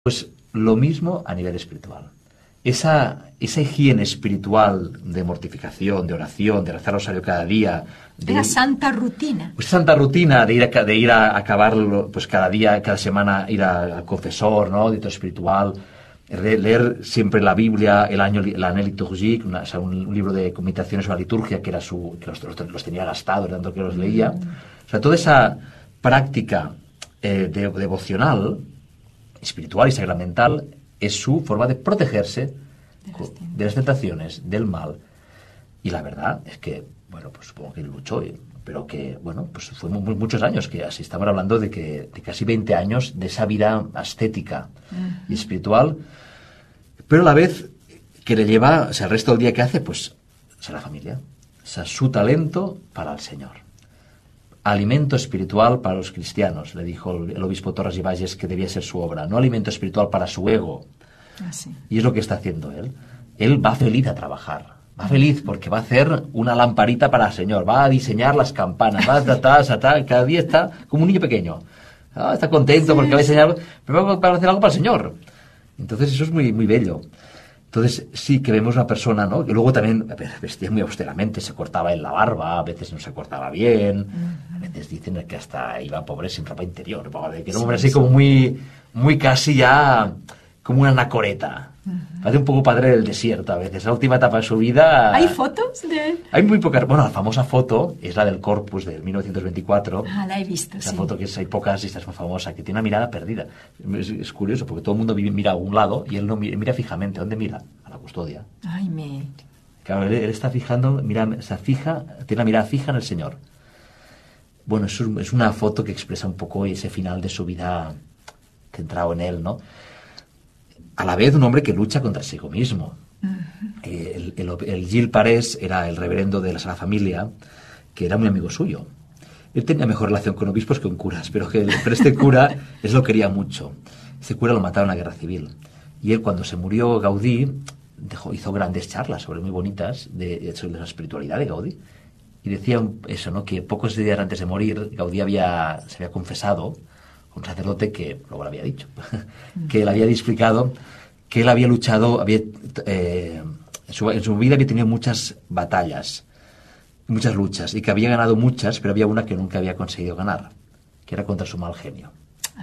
Pues lo mismo a nivel espiritual. Esa higiene espiritual de mortificación, de oración, de rezar rosario cada día. La santa rutina. Pues santa rutina de ir a acabarlo, pues cada día, cada semana ir al confesor, ¿no? Audito espiritual. Leer siempre la Biblia, l'Année liturgique, o sea, un libro de meditaciones sobre la liturgia que los tenía gastados, tanto que los leía. O sea, toda esa práctica devocional, espiritual y sacramental, es su forma de protegerse de las tentaciones, del mal. Y la verdad es que, bueno, pues supongo que luchó, pero que, bueno, pues fue muchos años, que así estamos hablando de casi 20 años de esa vida ascética y espiritual, pero a la vez que le lleva, o sea, el resto del día que hace, pues, a la familia. O sea, su talento para el Señor. Alimento espiritual para los cristianos, le dijo el obispo Torres y Valles que debía ser su obra, no alimento espiritual para su ego. Así. Y es lo que está haciendo él. Él va feliz a trabajar, va feliz porque va a hacer una lamparita para el Señor, va a diseñar las campanas, va a cada día está como un niño pequeño. Está contento porque va a diseñar, pero va a hacer algo para el Señor. Entonces eso es muy, muy bello. Entonces sí que vemos una persona, ¿no? Que luego también vestía muy austeramente, se cortaba en la barba, a veces no se cortaba bien, a veces dicen que hasta iba pobre sin ropa interior, que era un hombre así como muy, muy casi ya como una anacoreta. Parece un poco padre del desierto a veces. La última etapa de su vida... ¿Hay fotos de él? Hay muy pocas... Bueno, la famosa foto es la del Corpus del 1924. Ah, la he visto, esa sí. Foto que hay pocas y esta es muy famosa, que tiene una mirada perdida. Es curioso porque todo el mundo mira a un lado y él no mira fijamente. ¿A dónde mira? A la custodia. Ay, Claro, él está fijando, tiene la mirada fija en el Señor. Bueno, es una foto que expresa un poco ese final de su vida centrado en él, ¿no? A la vez un hombre que lucha contra sí mismo. El Gil Parés era el reverendo de la Sagrada Familia, que era muy amigo suyo. Él tenía mejor relación con obispos que con curas, pero este cura lo quería mucho. Este cura lo mataron en la Guerra Civil. Y él, cuando se murió Gaudí, hizo grandes charlas muy bonitas sobre la espiritualidad de Gaudí. Y decía eso, ¿no? Que pocos días antes de morir, Gaudí se había confesado un sacerdote que luego le había dicho, que le había explicado que él había luchado, en su vida había tenido muchas batallas, muchas luchas, y que había ganado muchas, pero había una que nunca había conseguido ganar, que era contra su mal genio.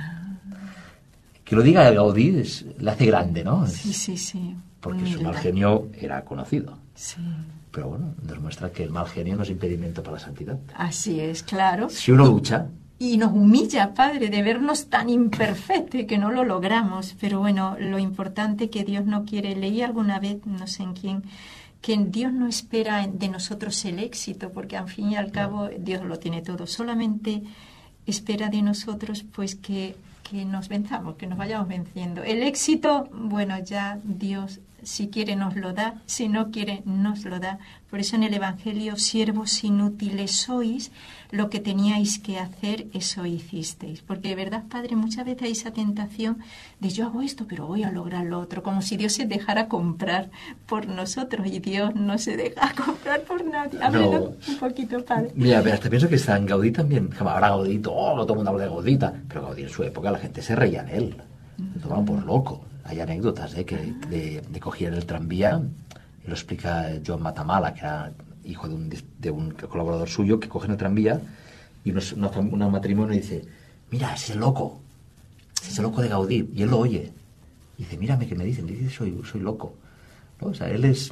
Que lo diga Gaudí le hace grande, ¿no? Sí. Porque su mal genio era conocido. Sí. Pero bueno, nos muestra que el mal genio no es impedimento para la santidad. Así es, claro. Si uno lucha... Y nos humilla, Padre, de vernos tan imperfectos que no lo logramos. Pero bueno, lo importante que Dios no quiere, leí alguna vez, no sé en quién, que Dios no espera de nosotros el éxito, porque al fin y al cabo Dios lo tiene todo. Solamente espera de nosotros pues que nos venzamos, que nos vayamos venciendo. El éxito, bueno, ya Dios, si quiere nos lo da, si no quiere nos lo da. Por eso en el Evangelio, siervos inútiles sois, lo que teníais que hacer, eso hicisteis. Porque de verdad, Padre, muchas veces hay esa tentación de yo hago esto, pero voy a lograr lo otro, como si Dios se dejara comprar por nosotros, y Dios no se deja comprar por nadie. Háblenos un poquito, Padre. Mira, pero hasta pienso que está en Gaudí también. Ahora Gaudí, todo el mundo habla de Gaudí, pero Gaudí en su época la gente se reía de él, lo tomaban por loco. Hay anécdotas de cogían el tranvía, y lo explica Joan Matamala, que era hijo de un colaborador suyo, que cogen el tranvía y un matrimonio dice, mira, ese es el loco de Gaudí, y él lo oye. Y dice, mírame, ¿qué me dicen? Dice, soy loco. ¿No? O sea, él es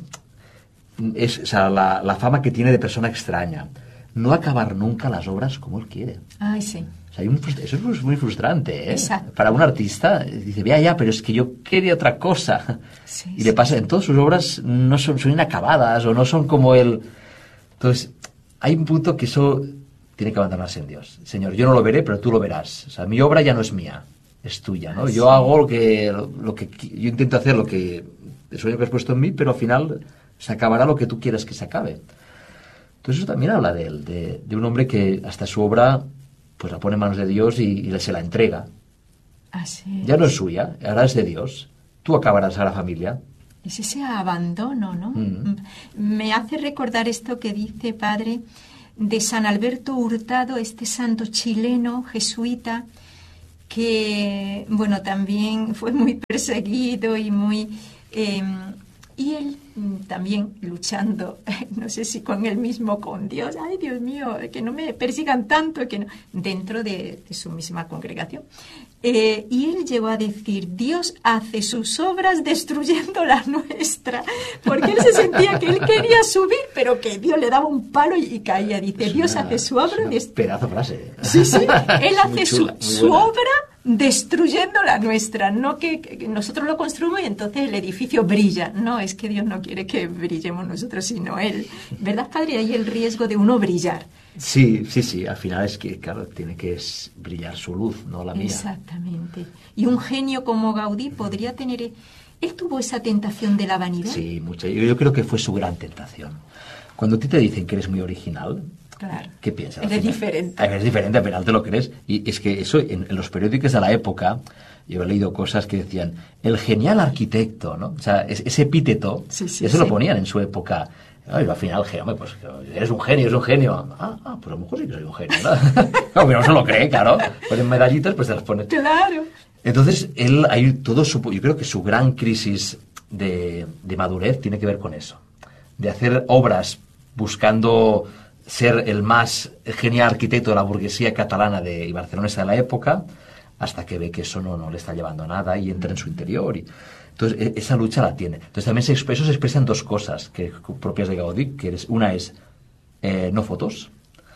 o sea, la fama que tiene de persona extraña. No acabar nunca las obras como él quiere. Ay, sí. O sea, eso es muy frustrante, ¿eh? Exacto. Para un artista, dice, vea ya, pero es que yo quería otra cosa. Sí, y le pasa, en todas sus obras no son inacabadas o no son como él. Entonces, hay un punto que eso tiene que abandonarse en Dios. Señor, yo no lo veré, pero tú lo verás. O sea, mi obra ya no es mía, es tuya, ¿no? Yo hago lo que yo intento hacer, el sueño que has puesto en mí, pero al final se acabará lo que tú quieras que se acabe. Entonces eso también habla de él, de un hombre que hasta su obra pues la pone en manos de Dios y se la entrega. Así es. Ya no es suya, ahora es de Dios. Tú acabarás a la familia. Es ese abandono, ¿no? Me hace recordar esto que dice, Padre, de San Alberto Hurtado, este santo chileno, jesuita, que, bueno, también fue muy perseguido y muy... y él también luchando, no sé si con él mismo, con Dios, ay Dios mío, que no me persigan tanto, que no, dentro de su misma congregación. Y él llegó a decir, Dios hace sus obras destruyendo la nuestra, porque él se sentía que él quería subir, pero que Dios le daba un palo y caía. Dice, Dios hace su obra... Pedazo de frase. Sí, él hace su obra destruyendo la nuestra, no que nosotros lo construimos y entonces el edificio brilla. No, es que Dios no quiere que brillemos nosotros, sino Él. ¿Verdad, Padre? Hay el riesgo de uno brillar. Sí, al final es que, claro, tiene que brillar su luz, no la mía. Exactamente. Y un genio como Gaudí podría tener... ¿Él tuvo esa tentación de la vanidad? Sí, mucha. Yo creo que fue su gran tentación. Cuando a ti te dicen que eres muy original... Claro. ¿Qué piensas? Eres diferente. Eres diferente, pero te lo crees. Y es que eso, en los periódicos de la época, yo he leído cosas que decían, el genial arquitecto, ¿no? O sea, ese epíteto, eso lo ponían en su época. Y al final, pues eres un genio. Pues a lo mejor sí que soy un genio, ¿no? No, pero no se lo cree, claro. Ponen medallitas, pues se las ponen. Claro. Entonces, yo creo que su gran crisis de madurez tiene que ver con eso. De hacer obras buscando ser el más genial arquitecto de la burguesía catalana y barcelonesa de la época, hasta que ve que eso no le está llevando a nada y entra en su interior. Entonces, esa lucha la tiene. Entonces, también eso se expresa en dos cosas propias de Gaudí, que una es no fotos.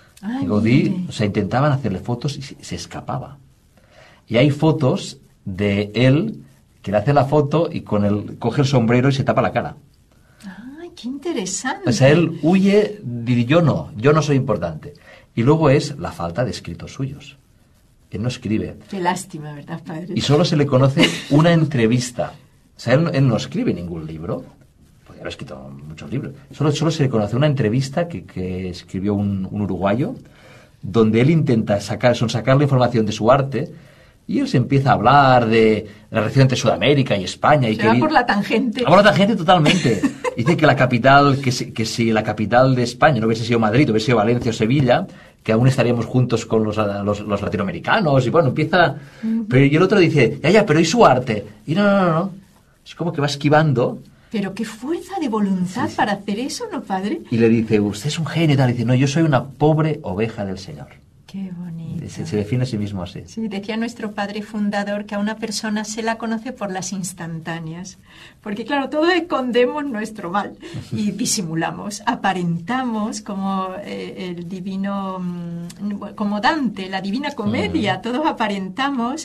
Gaudí, intentaban hacerle fotos y se escapaba. Y hay fotos de él que le hace la foto y coge el sombrero y se tapa la cara. ¡Qué interesante! O sea, él huye, dice, yo no soy importante. Y luego es la falta de escritos suyos. Él no escribe. Qué lástima, ¿verdad, padre? Y solo se le conoce una entrevista. O sea, él no escribe ningún libro. Podría haber escrito muchos libros. Solo se le conoce una entrevista que escribió un uruguayo, donde él intenta sacar la información de su arte. Y él se empieza a hablar de la relación entre Sudamérica y España. Se va por la tangente. Va por la tangente totalmente. Dice que la capital, que si la capital de España no hubiese sido Madrid, hubiese sido Valencia o Sevilla, que aún estaríamos juntos con los latinoamericanos. Y bueno, empieza... Pero, y el otro dice, pero ¿y su arte? Y no. Es como que va esquivando. Pero qué fuerza de voluntad para hacer eso, ¿no, padre? Y le dice, usted es un genio. Y dice, no, yo soy una pobre oveja del Señor. Qué bonito. Se define a sí mismo así. Sí, decía nuestro padre fundador que a una persona se la conoce por las instantáneas. Porque, claro, todos escondemos nuestro mal y disimulamos, aparentamos como el divino, como Dante, la Divina Comedia, todos aparentamos.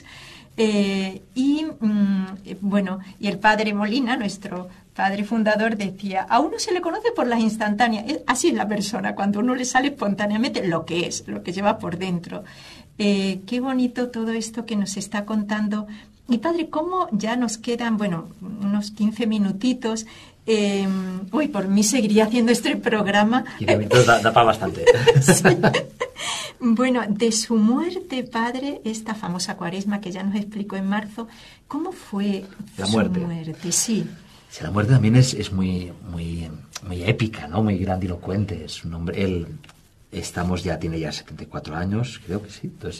Y el padre Molina, nuestro padre fundador, decía, a uno se le conoce por las instantáneas. Así es la persona, cuando uno le sale espontáneamente lo que lleva por dentro. Qué bonito todo esto que nos está contando. Y padre, ¿cómo ya nos quedan, unos 15 minutitos? Por mí seguiría haciendo este programa. 15 minutos da para bastante. Sí. Bueno, de su muerte, padre, esta famosa cuaresma que ya nos explicó en marzo, ¿cómo fue su muerte? Sí. Sí, la muerte también es muy, muy, muy épica, ¿no? Muy grandilocuente. Es un hombre, tiene ya 74 años, creo que sí. Entonces,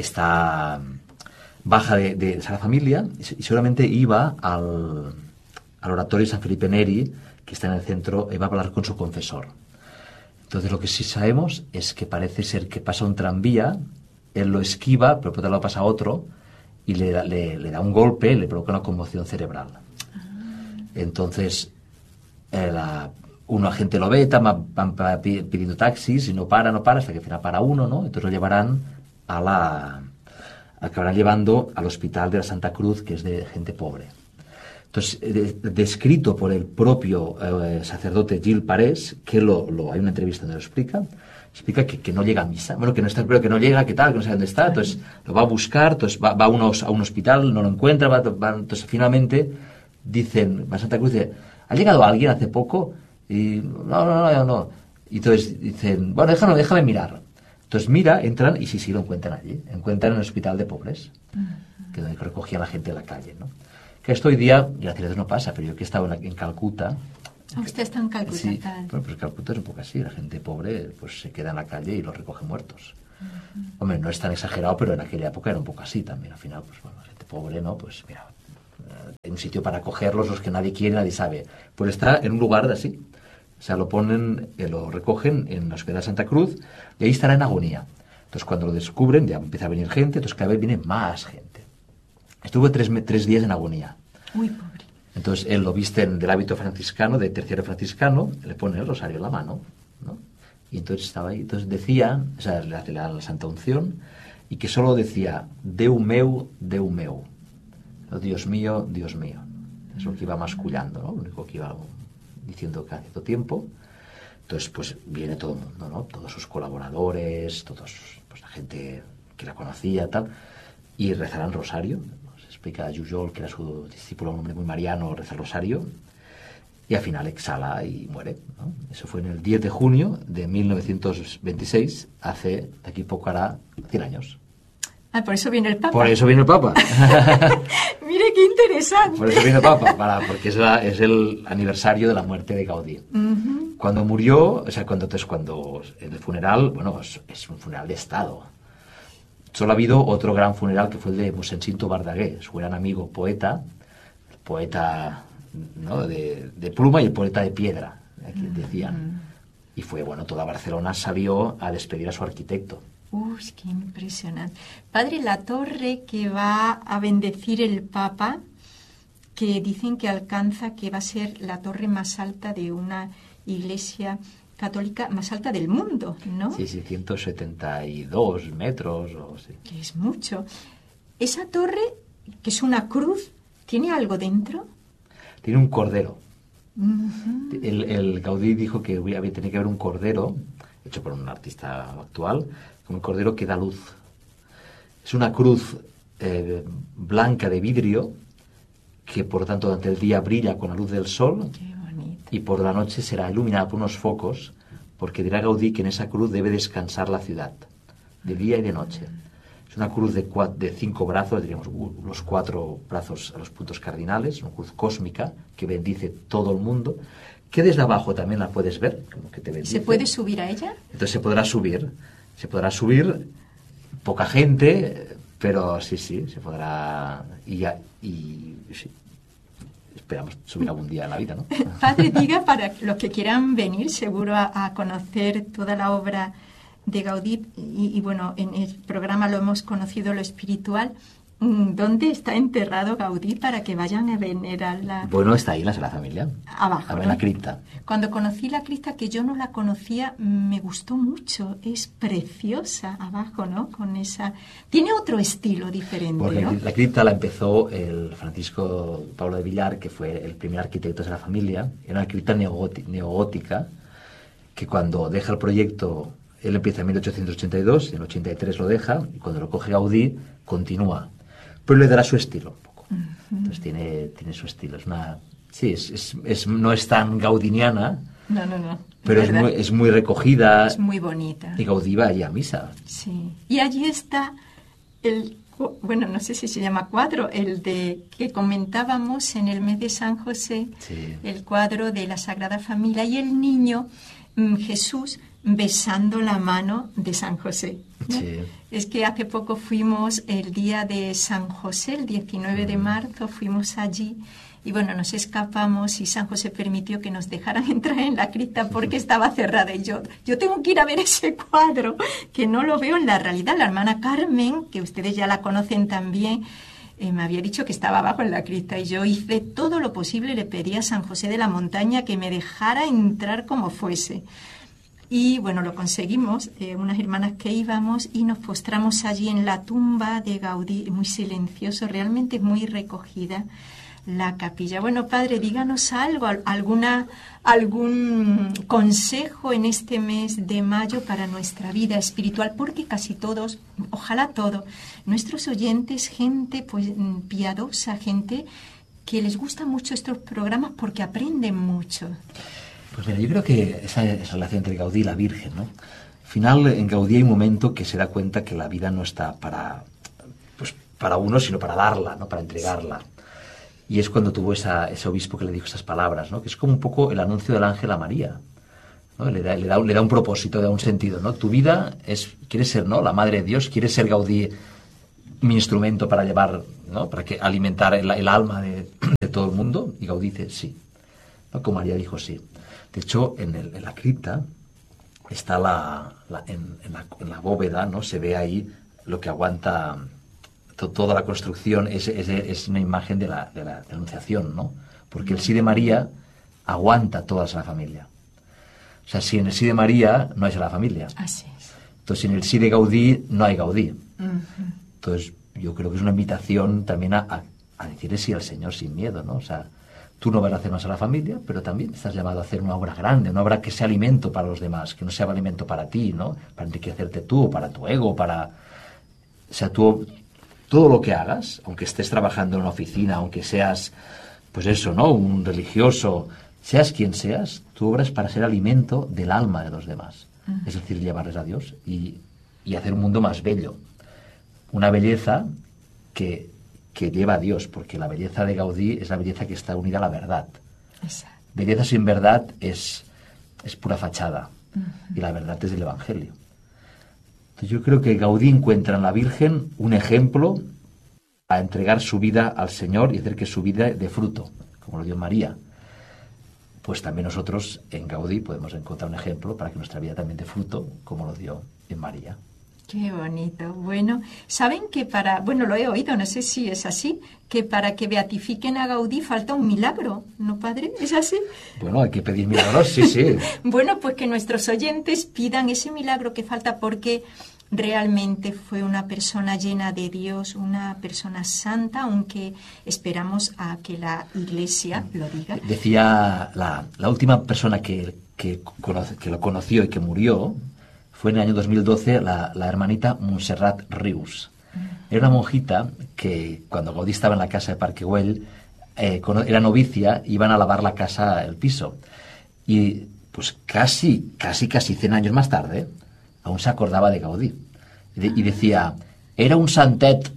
baja de esa familia y seguramente iba al oratorio San Felipe Neri, que está en el centro, y va a hablar con su confesor. Entonces, lo que sí sabemos es que parece ser que pasa un tranvía, él lo esquiva, pero por otro lado pasa otro, y le da un golpe, le provoca una conmoción cerebral. Entonces, un agente lo ve, van pidiendo taxis, y no para, hasta que al final para uno, ¿no? Entonces lo llevarán acabarán llevando al hospital de la Santa Cruz, que es de gente pobre. Entonces, descrito por el propio sacerdote Gil Parés, que hay una entrevista donde lo explica que no llega a misa, que no está, pero que no llega, que tal, que no sé dónde está, entonces lo va a buscar, entonces va a un hospital, no lo encuentra, entonces finalmente va a Santa Cruz y dice, ¿ha llegado alguien hace poco? Y no. Y entonces dicen, déjame mirar. Entonces entran y sí lo encuentran allí, encuentran en el hospital de pobres, que donde recogía a la gente de la calle, ¿no? Que esto hoy día, gracias a Dios, no pasa, pero yo que he estado en Calcuta... ¿Usted está en Calcuta? Sí, pues Calcuta es un poco así, la gente pobre pues se queda en la calle y los recoge muertos. Hombre, no es tan exagerado, pero en aquella época era un poco así también. Al final, pues bueno, gente pobre, ¿no? Pues mira, hay un sitio para acogerlos, los que nadie quiere, nadie sabe. Pues está en un lugar de así. O sea, lo ponen, lo recogen en la Hospital de Santa Cruz y ahí estará en agonía. Entonces, cuando lo descubren, ya empieza a venir gente, entonces cada vez viene más gente. Estuvo 3 días en agonía. Uy, pobre. Entonces, él lo visten del hábito franciscano, de terciario franciscano, le pone el rosario en la mano, ¿no? Y entonces estaba ahí. Entonces decía, o sea, le hace la Santa Unción, y que solo decía, Deus meu, Deus meu. Dios mío, Dios mío. Es lo que iba mascullando, ¿no? Lo único que iba diciendo cada cierto tiempo. Entonces, pues viene todo el mundo, ¿no? Todos sus colaboradores, todos, pues la gente que la conocía, tal, y rezarán rosario. Nos explica Jujol, que era su discípulo, un hombre muy mariano, reza el rosario, y al final exhala y muere, ¿no? Eso fue en el 10 de junio de 1926, de aquí poco hará 100 años. Ah, por eso viene el Papa. Por eso viene el Papa. Mire qué interesante. Por eso viene el Papa, porque es el aniversario de la muerte de Gaudí. Uh-huh. Cuando murió, o sea, cuando el funeral, bueno, es un funeral de Estado. Solo ha habido otro gran funeral que fue el de Mossèn Cinto Verdaguer, su gran amigo poeta, el poeta, ¿no?, de pluma y el poeta de piedra, aquí decían. Y fue, bueno, toda Barcelona salió a despedir a su arquitecto. Uy, qué impresionante. Padre, la torre que va a bendecir el Papa, que dicen que va a ser la torre más alta de una iglesia católica más alta del mundo, ¿no? Sí, 172 metros o así. Que es mucho. Esa torre, que es una cruz, ¿tiene algo dentro? Tiene un cordero. Uh-huh. El Gaudí dijo que tenía que haber un cordero, hecho por un artista actual, un cordero que da luz. Es una cruz blanca de vidrio que, por tanto, durante el día brilla con la luz del sol. Qué bonito. Y por la noche será iluminada por unos focos, porque dirá Gaudí que en esa cruz debe descansar la ciudad, de día y de noche. Es una cruz de 5 brazos, diríamos los 4 brazos a los puntos cardinales, una cruz cósmica que bendice todo el mundo, que desde abajo también la puedes ver, como que te bendice. ¿Se puede subir a ella? Entonces se podrá subir, poca gente, pero sí, se podrá, y sí, esperamos subir algún día en la vida, ¿no? Padre, diga, para los que quieran venir seguro a conocer toda la obra de Gaudí, y bueno, en el programa lo hemos conocido, lo espiritual, ¿dónde está enterrado Gaudí para que vayan a venerarla? Bueno, está ahí en la Sagrada Familia. Abajo, en ¿no? la cripta. Cuando conocí la cripta, que yo no la conocía, me gustó mucho. Es preciosa abajo, ¿no? Con esa... Tiene otro estilo diferente, Porque ¿no? la cripta la empezó el Francisco Pablo de Villar, que fue el primer arquitecto de la familia. Era una cripta neogótica, que cuando deja el proyecto, él empieza en 1882, en el 83 lo deja, y cuando lo coge Gaudí, continúa. Pero le dará su estilo un poco. Uh-huh. Entonces tiene su estilo. Es una... Sí, no es tan gaudiniana. No. Pero es muy recogida. Es muy bonita. Y Gaudí va allí a misa. Sí. Y allí está bueno, no sé si se llama cuadro, el que comentábamos en el mes de San José, sí. El cuadro de la Sagrada Familia y el niño Jesús besando la mano de San José, ¿no? Sí. Es que hace poco fuimos el día de San José, el 19 de marzo, fuimos allí y bueno, nos escapamos y San José permitió que nos dejaran entrar en la cripta porque estaba cerrada y yo tengo que ir a ver ese cuadro, que no lo veo en la realidad. La hermana Carmen, que ustedes ya la conocen también, me había dicho que estaba abajo en la cripta y yo hice todo lo posible, le pedí a San José de la Montaña que me dejara entrar como fuese. Y bueno, lo conseguimos, unas hermanas que íbamos y nos postramos allí en la tumba de Gaudí, muy silencioso, realmente muy recogida la capilla. Bueno, padre, díganos algo, algún consejo en este mes de mayo para nuestra vida espiritual, porque casi todos, ojalá todos, nuestros oyentes, gente pues piadosa, gente que les gustan mucho estos programas porque aprenden mucho. Pues mira, yo creo que esa relación entre Gaudí y la Virgen, ¿no? Al final, en Gaudí hay un momento que se da cuenta que la vida no está para uno, sino para darla, ¿no? Para entregarla. Y es cuando tuvo ese obispo que le dijo esas palabras, ¿no? Que es como un poco el anuncio del ángel a María. ¿no? Le da un propósito, le da un sentido, ¿no? Tu vida quieres ser, ¿no?, la madre de Dios, quieres ser Gaudí mi instrumento para llevar, ¿no?, para que alimentar el alma de todo el mundo. Y Gaudí dice sí, ¿no? Como María dijo sí. De hecho, en la cripta está en la bóveda, ¿no?, se ve ahí lo que aguanta toda la construcción. Es una imagen de la Anunciación, ¿no? Porque el sí de María aguanta toda la familia. O sea, si en el sí de María no hay la familia. Así es. Entonces, en el sí de Gaudí no hay Gaudí. Uh-huh. Entonces, yo creo que es una invitación también a decirle sí al Señor sin miedo, ¿no? O sea, tú no vas a hacer más a la familia, pero también estás llamado a hacer una obra grande, una obra que sea alimento para los demás, que no sea alimento para ti, ¿no? Para enriquecerte tú, para tu ego, para... O sea, tú, todo lo que hagas, aunque estés trabajando en una oficina, aunque seas, pues eso, ¿no?, un religioso, seas quien seas, tu obra es para ser alimento del alma de los demás. Es decir, llevarles a Dios y hacer un mundo más bello. Una belleza que lleva a Dios, porque la belleza de Gaudí es la belleza que está unida a la verdad. Exacto. Belleza sin verdad es pura fachada, y la verdad es el Evangelio. Entonces yo creo que Gaudí encuentra en la Virgen un ejemplo a entregar su vida al Señor y hacer que su vida dé fruto, como lo dio en María. Pues también nosotros en Gaudí podemos encontrar un ejemplo para que nuestra vida también dé fruto, como lo dio en María. Qué bonito. Bueno, ¿saben que lo he oído, no sé si es así, que para que beatifiquen a Gaudí falta un milagro, ¿no, padre? ¿Es así? Bueno, hay que pedir milagros, sí. Bueno, pues que nuestros oyentes pidan ese milagro que falta, porque realmente fue una persona llena de Dios, una persona santa, aunque esperamos a que la Iglesia lo diga. Decía la última persona que lo conoció y que murió, fue en el año 2012 la hermanita Montserrat Rius. Era una monjita que cuando Gaudí estaba en la casa de Parque Güell, era novicia, iban a lavar la casa, el piso. Y pues casi 100 años más tarde, aún se acordaba de Gaudí. Y decía, era un santet.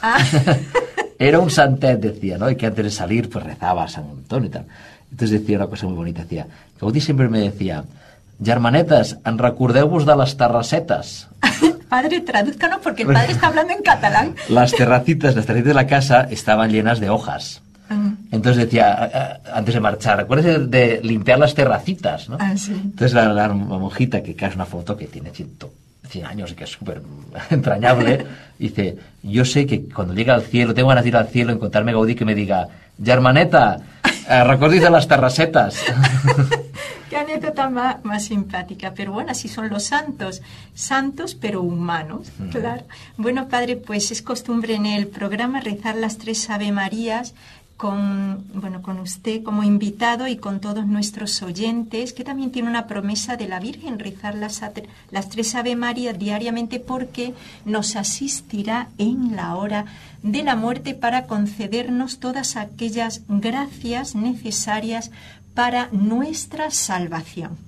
Era un santet, decía, ¿no? Y que antes de salir pues rezaba a San Antonio y tal. Entonces decía una cosa muy bonita, decía, Gaudí siempre me decía, germanetes, en recordeu-vos de las terracetas. Padre, tradúzcanos porque el padre está hablando en catalán. Las terracitas de la casa estaban llenas de hojas. Entonces decía, antes de marchar, acuérdate de limpiar las terracitas, ¿no? Sí. Entonces la monjita, que es una foto que tiene 100 años y que es súper entrañable, dice, yo sé que cuando llegue al cielo, tengo ganas de ir al cielo, encontrarme Gaudí que me diga, germaneta, recordis de las terracetas. Qué anécdota más simpática. Pero bueno, así son los santos. Santos, pero humanos, claro. Bueno, padre, pues es costumbre en el programa rezar las 3 Ave Marías con usted como invitado y con todos nuestros oyentes, que también tiene una promesa de la Virgen, rezar las 3 Ave Marías diariamente, porque nos asistirá en la hora de la muerte para concedernos todas aquellas gracias necesarias para nuestra salvación.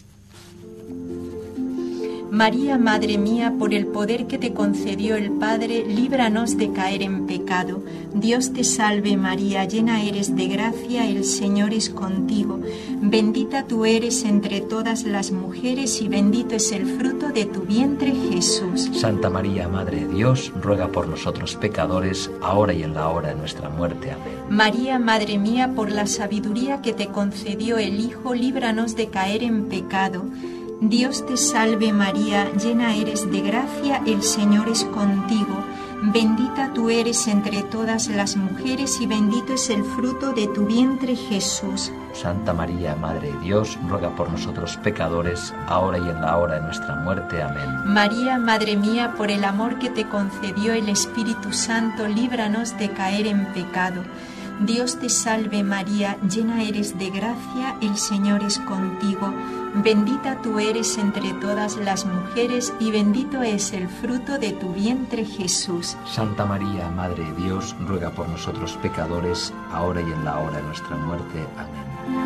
María, Madre mía, por el poder que te concedió el Padre, líbranos de caer en pecado. Dios te salve María, llena eres de gracia, el Señor es contigo. Bendita tú eres entre todas las mujeres y bendito es el fruto de tu vientre, Jesús. Santa María, Madre de Dios, ruega por nosotros pecadores, ahora y en la hora de nuestra muerte. Amén. María, Madre mía, por la sabiduría que te concedió el Hijo, líbranos de caer en pecado. Dios te salve María, llena eres de gracia, el Señor es contigo. Bendita tú eres entre todas las mujeres y bendito es el fruto de tu vientre, Jesús. Santa María, Madre de Dios, ruega por nosotros pecadores, ahora y en la hora de nuestra muerte. Amén. María, Madre mía, por el amor que te concedió el Espíritu Santo, líbranos de caer en pecado. Dios te salve María, llena eres de gracia, el Señor es contigo. Bendita tú eres entre todas las mujeres y bendito es el fruto de tu vientre, Jesús. Santa María, Madre de Dios, ruega por nosotros pecadores, ahora y en la hora de nuestra muerte. Amén.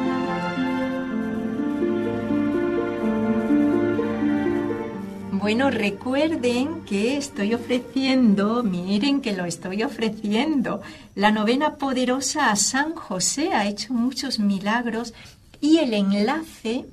Bueno, recuerden que estoy ofreciendo, miren que lo estoy ofreciendo, la novena poderosa a San José. Ha hecho muchos milagros y el enlace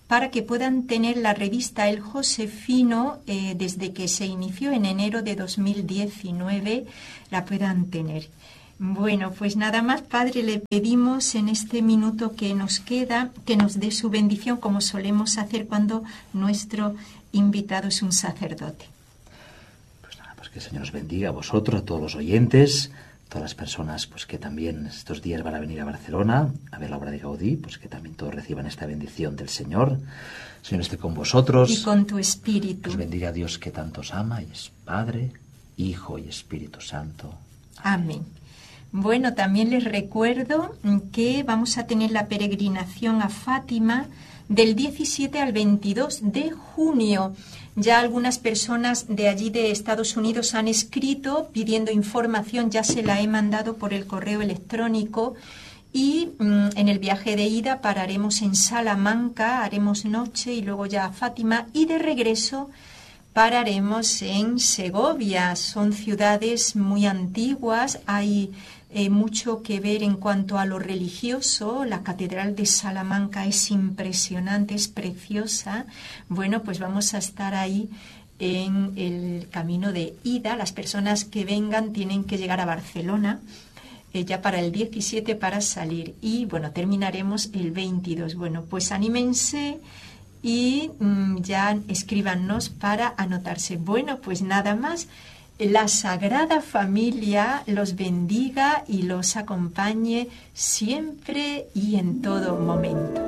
para que puedan tener la revista El Josefino desde que se inició en enero de 2019, la puedan tener. Bueno, pues nada más, Padre, le pedimos en este minuto que nos queda que nos dé su bendición, como solemos hacer cuando nuestro invitado es un sacerdote. Pues nada, pues que el Señor os bendiga a vosotros, a todos los oyentes, todas las personas pues que también estos días van a venir a Barcelona a ver la obra de Gaudí, pues que también todos reciban esta bendición del Señor. El Señor esté con vosotros. Y con tu espíritu. Os bendiga Dios que tanto os ama, y es Padre, Hijo y Espíritu Santo. Amén. Bueno, también les recuerdo que vamos a tener la peregrinación a Fátima del 17 al 22 de junio. Ya algunas personas de allí de Estados Unidos han escrito pidiendo información, ya se la he mandado por el correo electrónico. Y en el viaje de ida pararemos en Salamanca, haremos noche y luego ya a Fátima, y de regreso pararemos en Segovia. Son ciudades muy antiguas, hay mucho que ver en cuanto a lo religioso. La Catedral de Salamanca es impresionante, es preciosa. Bueno, pues vamos a estar ahí en el camino de ida. Las personas que vengan tienen que llegar a Barcelona ya para el 17 para salir. Y bueno, terminaremos el 22. Bueno, pues anímense y ya escríbanos para anotarse. Bueno, pues nada más. La Sagrada Familia los bendiga y los acompañe siempre y en todo momento.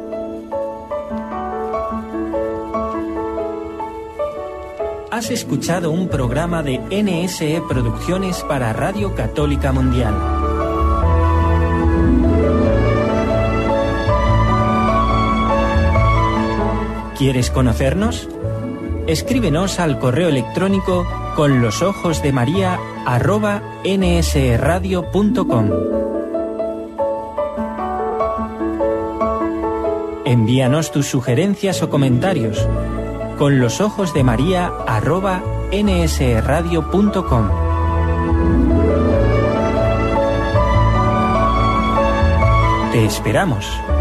Has escuchado un programa de NSE Producciones para Radio Católica Mundial. ¿Quieres conocernos? Escríbenos al correo electrónico conlosojosdemaria@nsradio.com. Envíanos tus sugerencias o comentarios conlosojosdemaria@nsradio.com. Te esperamos.